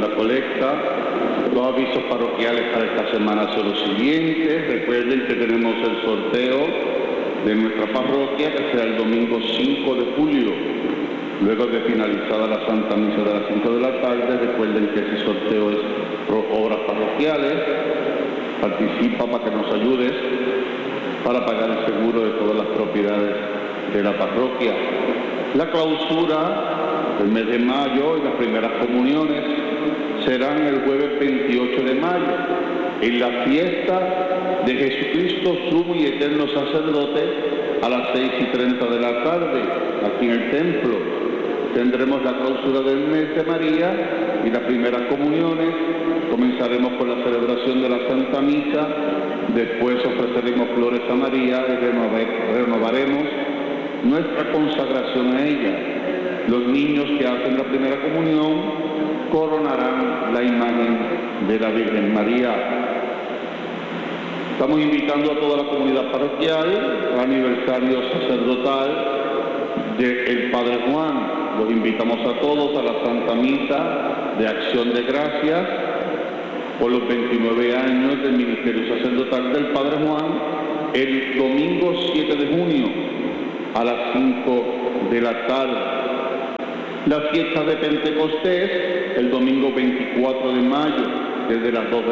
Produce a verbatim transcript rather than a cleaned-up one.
la colecta. Los avisos parroquiales para esta semana son los siguientes. Recuerden que tenemos el sorteo de nuestra parroquia, que será el domingo cinco de julio. Luego de finalizada la Santa Misa de las cinco de la tarde, recuerden que ese sorteo es por obras parroquiales. Participa para que nos ayudes para pagar el seguro de todas las propiedades de la parroquia. La clausura del mes de mayo y las primeras comuniones serán el jueves veintiocho de mayo, en la fiesta de Jesucristo, sumo y eterno sacerdote, a las seis y treinta de la tarde, aquí en el templo. Tendremos la clausura del mes de María y las primeras comuniones. Comenzaremos con la celebración de la Santa Misa, después ofreceremos flores a María y renovaremos nuestra consagración a ella. Los niños que hacen la primera comunión coronarán la imagen de la Virgen María. Estamos invitando a toda la comunidad parroquial al aniversario sacerdotal del Padre Juan. Los invitamos a todos a la Santa Misa de Acción de Gracias por los veintinueve años del ministerio sacerdotal del Padre Juan, el domingo siete de junio a las cinco de la tarde. La fiesta de Pentecostés, el domingo veinticuatro de mayo, desde las dos de